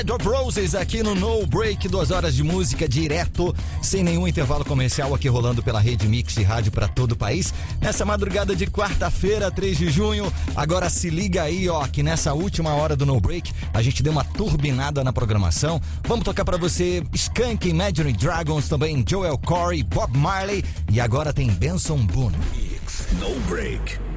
of Roses aqui no No Break, 2 horas de música direto, sem nenhum intervalo comercial aqui rolando pela Rede Mix de rádio para todo o país. Nessa madrugada de quarta-feira, 3 de junho, agora se liga aí, ó, que nessa última hora do No Break a gente deu uma turbinada na programação. Vamos tocar para você Skank, Imagine Dragons, também Joel Corey, Bob Marley e agora tem Benson Boone. No Break.